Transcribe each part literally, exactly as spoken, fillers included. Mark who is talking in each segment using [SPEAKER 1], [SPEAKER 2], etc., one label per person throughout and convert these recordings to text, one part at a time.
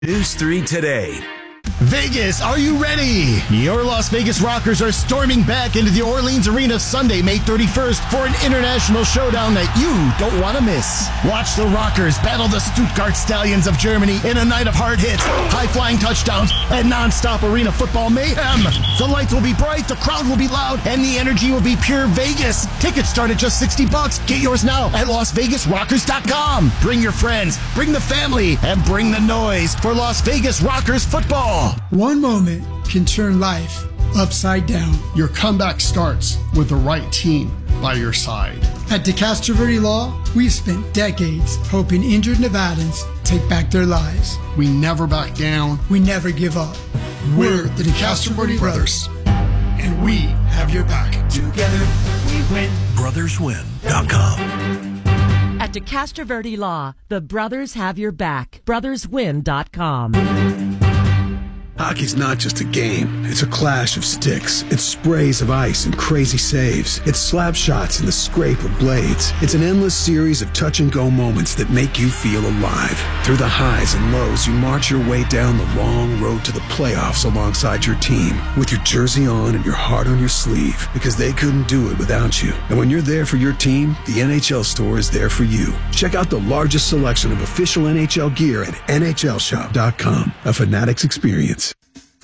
[SPEAKER 1] News three today.
[SPEAKER 2] Vegas, are you ready? Your Las Vegas Rockers are storming back into the Orleans Arena Sunday, May thirty-first for an international showdown that you don't want to miss. Watch the Rockers battle the Stuttgart Stallions of Germany in a night of hard hits, high-flying touchdowns, and non-stop arena football mayhem. The lights will be bright, the crowd will be loud, and the energy will be pure Vegas. Tickets start at just sixty bucks. Get yours now at las vegas rockers dot com. Bring your friends, bring the family, and bring the noise for Las Vegas Rockers football.
[SPEAKER 3] One moment can turn life upside down.
[SPEAKER 4] Your comeback starts with the right team by your side.
[SPEAKER 3] At DeCastro Verde Law, we've spent decades helping injured Nevadans take back their lives.
[SPEAKER 4] We never back down.
[SPEAKER 3] We never give up.
[SPEAKER 4] We're the DeCastro Verde Brothers, and we have your back.
[SPEAKER 1] Together we win. brothers win dot com.
[SPEAKER 5] At DeCastro Verde Law, the brothers have your back. brothers win dot com.
[SPEAKER 6] Hockey's not just a game. It's a clash of sticks. It's sprays of ice and crazy saves. It's slap shots and the scrape of blades. It's an endless series of touch-and-go moments that make you feel alive. Through the highs and lows, you march your way down the long road to the playoffs alongside your team, with your jersey on and your heart on your sleeve, because they couldn't do it without you. And when you're there for your team, the N H L store is there for you. Check out the largest selection of official N H L gear at N H L shop dot com. A Fanatics experience.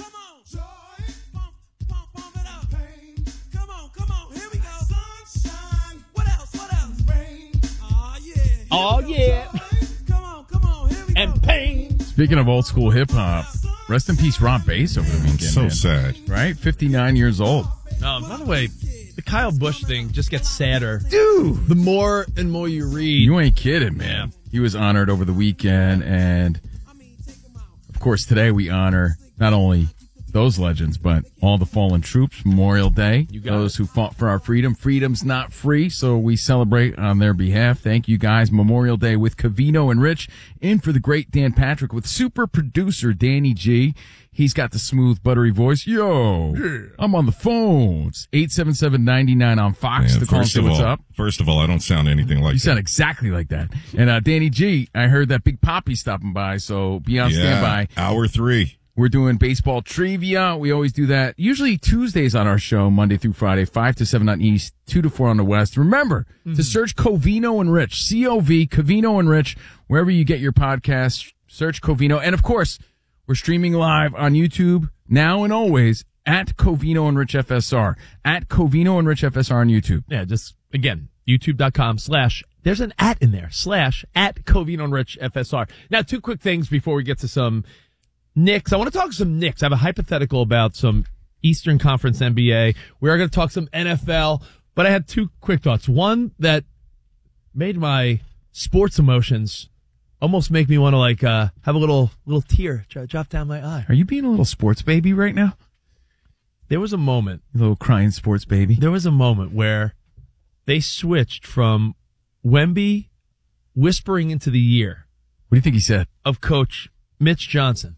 [SPEAKER 7] Oh, yeah. Come on, come on, here we go. And pain.
[SPEAKER 8] Speaking of old school hip hop, rest in peace, Rob Bass over the weekend.
[SPEAKER 9] So
[SPEAKER 8] man.
[SPEAKER 9] sad.
[SPEAKER 8] Right? fifty-nine years old.
[SPEAKER 7] Um, by the way, the Kyle Busch thing just gets sadder.
[SPEAKER 8] Dude.
[SPEAKER 7] The more and more you read.
[SPEAKER 8] You ain't kidding, man. He was honored over the weekend. And, of course, today we honor not only those legends, but all the fallen troops. Memorial Day.
[SPEAKER 7] You got
[SPEAKER 8] those
[SPEAKER 7] it.
[SPEAKER 8] who fought for our freedom. Freedom's not free, so we celebrate on their behalf. Thank you, guys. Memorial Day with Covino and Rich. In for the great Dan Patrick with super producer Danny G. He's got the smooth, buttery voice. Yo, yeah. I'm on the phones. eight seven seven, nine nine on Fox
[SPEAKER 9] Man,
[SPEAKER 8] to call and say what's
[SPEAKER 9] all,
[SPEAKER 8] up.
[SPEAKER 9] First of all, I don't sound anything like
[SPEAKER 8] You
[SPEAKER 9] that.
[SPEAKER 8] sound exactly like that. And uh, Danny G, I heard that Big Poppy's stopping by, so be on
[SPEAKER 9] yeah,
[SPEAKER 8] standby.
[SPEAKER 9] Hour three.
[SPEAKER 8] We're doing baseball trivia. We always do that. Usually Tuesdays on our show, Monday through Friday, five to seven on East, two to four on the West. Remember mm-hmm. to search Covino and Rich, C O V, Covino and Rich, wherever you get your podcasts. Search Covino. And, of course, we're streaming live on YouTube now and always at Covino and Rich F S R. At Covino and Rich F S R on YouTube.
[SPEAKER 7] Yeah, just, again, youtube.com slash, there's an at in there, slash, at Covino and Rich F S R. Now, two quick things before we get to some Knicks. I want to talk some Knicks. I have a hypothetical about some Eastern Conference N B A. We are going to talk some N F L, but I had two quick thoughts. One that made my sports emotions almost make me want to like uh, have a little little tear drop down my eye.
[SPEAKER 8] Are you being a little sports baby right now?
[SPEAKER 7] There was a moment,
[SPEAKER 8] a little crying sports baby.
[SPEAKER 7] There was a moment where they switched from Wemby whispering into the ear.
[SPEAKER 8] What do you think he said?
[SPEAKER 7] Of Coach Mitch Johnson.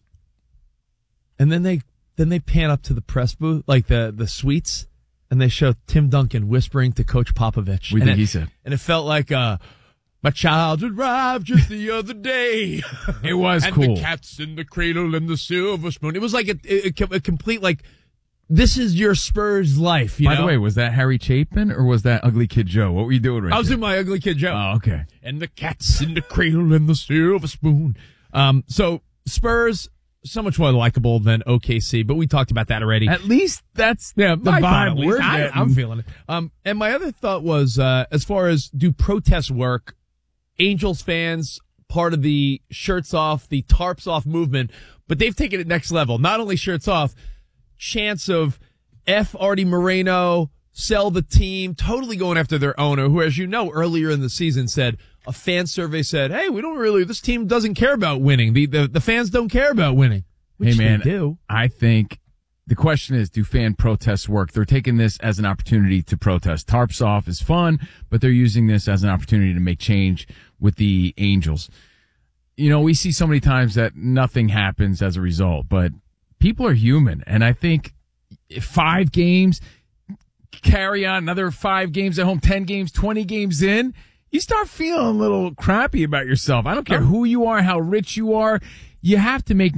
[SPEAKER 7] And then they then they pan up to the press booth, like the, the suites, and they show Tim Duncan whispering to Coach Popovich.
[SPEAKER 8] What do you
[SPEAKER 7] and
[SPEAKER 8] think
[SPEAKER 7] it,
[SPEAKER 8] he said?
[SPEAKER 7] And it felt like, uh, my child arrived just the other day.
[SPEAKER 8] It was
[SPEAKER 7] and
[SPEAKER 8] cool.
[SPEAKER 7] And the cat's in the cradle and the silver spoon. It was like a, a, a complete, like, this is your Spurs life, you
[SPEAKER 8] By
[SPEAKER 7] know?
[SPEAKER 8] the way, was that Harry Chapin or was that Ugly Kid Joe? What were you doing right
[SPEAKER 7] I was
[SPEAKER 8] there?
[SPEAKER 7] in my Ugly Kid Joe.
[SPEAKER 8] Oh, okay.
[SPEAKER 7] And the cat's in the cradle and the silver spoon. Um, so Spurs, so much more likable than O K C, but we talked about that already.
[SPEAKER 8] At least that's
[SPEAKER 7] yeah,
[SPEAKER 8] the
[SPEAKER 7] my
[SPEAKER 8] vibe
[SPEAKER 7] thought,
[SPEAKER 8] we're
[SPEAKER 7] I,
[SPEAKER 8] getting.
[SPEAKER 7] I'm feeling it. Um, and my other thought was, uh, as far as do protests work, Angels fans, part of the shirts off, the tarps off movement, but they've taken it next level. Not only shirts off, chants of F Artie Moreno, sell the team, totally going after their owner, who, as you know, earlier in the season said, a fan survey said, hey, we don't really, this team doesn't care about winning. The, the, the fans don't care about winning. Which
[SPEAKER 8] hey, man,
[SPEAKER 7] they do.
[SPEAKER 8] I think the question is, do fan protests work? They're taking this as an opportunity to protest. Tarps off is fun, but they're using this as an opportunity to make change with the Angels. You know, we see so many times that nothing happens as a result, but people are human. And I think five games, carry on another five games at home, ten games, twenty games in, you start feeling a little crappy about yourself. I don't care who you are, how rich you are. you have to make